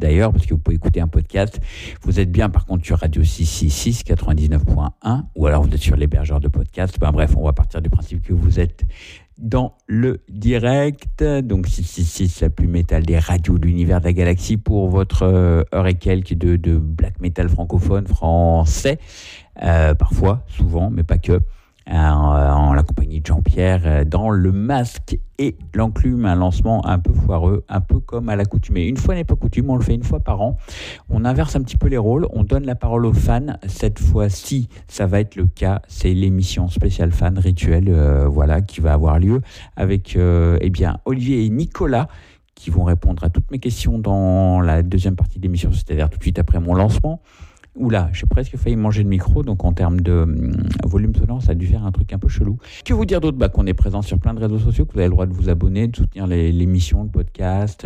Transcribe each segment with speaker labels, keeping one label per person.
Speaker 1: d'ailleurs, parce que vous pouvez écouter un podcast. Vous êtes bien par contre sur Radio 666 99.1 ou alors vous êtes sur l'hébergeur de podcast. Bref, on va partir du principe que vous êtes dans le direct. Donc 666, la plus métal des radios de l'univers de la galaxie pour votre heure et quelques de black metal francophone, français. Parfois, souvent, mais pas que. En la compagnie de Jean-Pierre dans Le Masque et l'Enclume, un lancement un peu foireux, un peu comme à l'accoutumée. Une fois n'est pas coutume, on le fait une fois par an. On inverse un petit peu les rôles, on donne la parole aux fans. Cette fois-ci, ça va être le cas, c'est l'émission spéciale fan rituelle, qui va avoir lieu avec Olivier et Nicolas qui vont répondre à toutes mes questions dans la deuxième partie de l'émission, c'est-à-dire tout de suite après mon lancement. Oula, j'ai presque failli manger le micro, donc en termes de volume sonore, ça a dû faire un truc un peu chelou. Que vous dire d'autre ? Qu'on est présent sur plein de réseaux sociaux, que vous avez le droit de vous abonner, de soutenir l'émission, le podcast,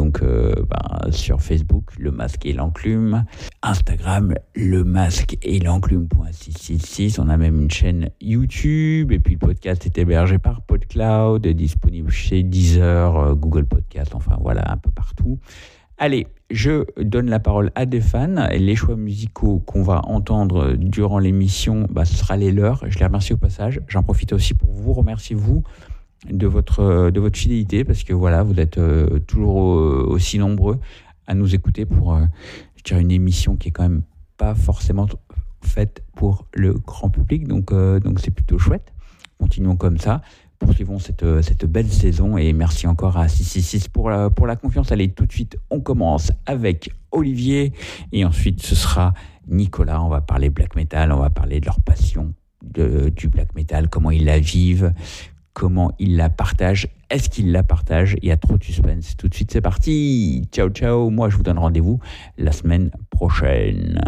Speaker 1: sur Facebook, Le Masque et l'Enclume, Instagram, Le Masque et l'Enclume.666, on a même une chaîne YouTube, et puis le podcast est hébergé par PodCloud, disponible chez Deezer, Google Podcast, un peu partout. Allez, je donne la parole à des fans. Les choix musicaux qu'on va entendre durant l'émission, ce sera les leurs. Je les remercie au passage. J'en profite aussi pour vous remercier, vous, de votre fidélité, parce que vous êtes toujours aussi nombreux à nous écouter pour une émission qui est quand même pas forcément faite pour le grand public. Donc c'est plutôt chouette. Continuons comme ça. Poursuivons cette belle saison et merci encore à 666 pour la confiance. Allez, tout de suite, on commence avec Olivier et ensuite ce sera Nicolas. On va parler black metal, on va parler de leur passion du black metal, comment ils la vivent, comment ils la partagent, est-ce qu'ils la partagent ? Il y a trop de suspense. Tout de suite, c'est parti. Ciao, ciao. Moi, je vous donne rendez-vous la semaine prochaine.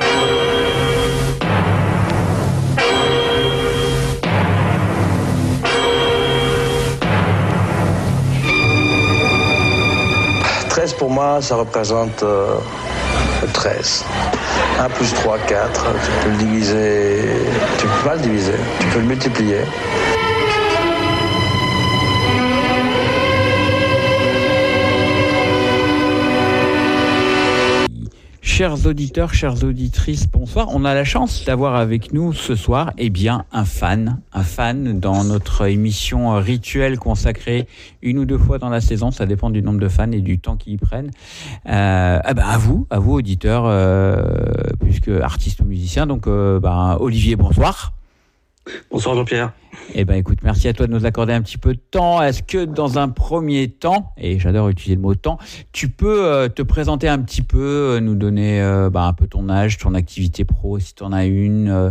Speaker 2: Pour moi, ça représente 13. 1 plus 3, 4. Tu peux le diviser. Tu peux pas le diviser. Tu peux le multiplier.
Speaker 1: Chers auditeurs, chères auditrices, bonsoir. On a la chance d'avoir avec nous ce soir un fan dans notre émission rituelle consacrée 1 ou 2 fois dans la saison. Ça dépend du nombre de fans et du temps qu'ils y prennent. À vous auditeurs, puisque artistes ou musiciens. Donc, Olivier, bonsoir.
Speaker 3: Bonsoir Jean-Pierre.
Speaker 1: Écoute, merci à toi de nous accorder un petit peu de temps. Est-ce que dans un premier temps, et j'adore utiliser le mot temps, tu peux te présenter un petit peu, nous donner un peu ton âge, ton activité pro, si tu en as une,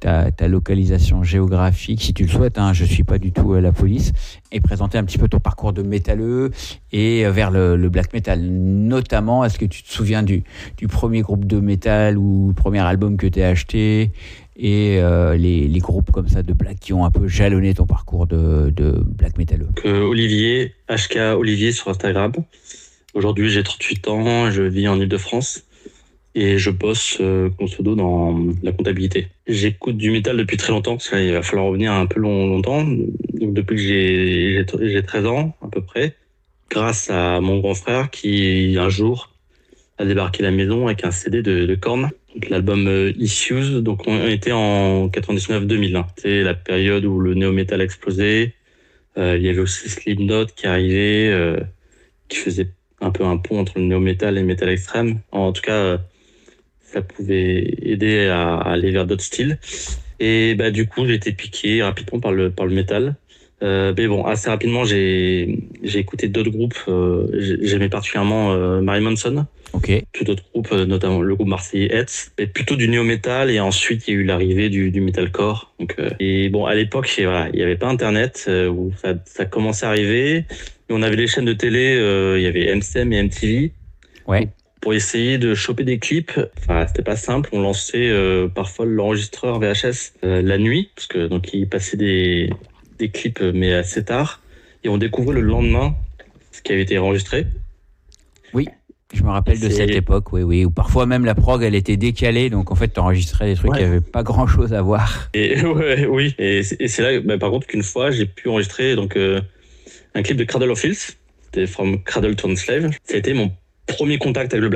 Speaker 1: ta localisation géographique, si tu le souhaites, je ne suis pas du tout la police, et présenter un petit peu ton parcours de métalleux et vers le black metal. Notamment, est-ce que tu te souviens du premier groupe de métal ou le premier album que tu as acheté et les groupes comme ça de black qui ont un peu jalonné ton parcours de black métalleux?
Speaker 3: Olivier, HK Olivier sur Instagram. Aujourd'hui, j'ai 38 ans, je vis en Ile-de-France et je bosse grosso modo dans la comptabilité. J'écoute du métal depuis très longtemps, parce qu'il va falloir revenir un peu longtemps. Donc depuis que j'ai 13 ans à peu près, grâce à mon grand frère qui un jour a débarqué à la maison avec un CD de Korn. L'album Issues, donc on était en 99-2000. C'est la période où le néo-metal a explosé. Il y avait aussi Slipknot qui arrivait, qui faisait un peu un pont entre le néo-metal et le metal extrême. En tout cas, ça pouvait aider à aller vers d'autres styles. Et du coup, j'ai été piqué rapidement par le métal. Mais bon, assez rapidement, j'ai écouté d'autres groupes. J'aimais particulièrement Marilyn Manson.
Speaker 1: Ok.
Speaker 3: Puis d'autres groupes, notamment le groupe marseillais Hetz, mais plutôt du néo-metal. Et ensuite, il y a eu l'arrivée du metalcore. Donc, et bon, à l'époque, il y avait pas Internet où ça commençait à arriver. Mais on avait les chaînes de télé. Il y avait MCM et MTV.
Speaker 1: Ouais.
Speaker 3: Donc, pour essayer de choper des clips, c'était pas simple. On lançait parfois l'enregistreur VHS la nuit, parce que donc il passait des clips, mais assez tard. Et on découvrait le lendemain ce qui avait été enregistré.
Speaker 1: Oui, je me rappelle de cette époque, oui, où parfois même la prog, elle était décalée, donc en fait, t'enregistrais des trucs qui n'avaient pas grand-chose à voir.
Speaker 3: Et oui, et c'est là, par contre, qu'une fois, j'ai pu enregistrer un clip de Cradle of Filth, c'était From Cradle to Enslave. Ça a été mon premier contact avec le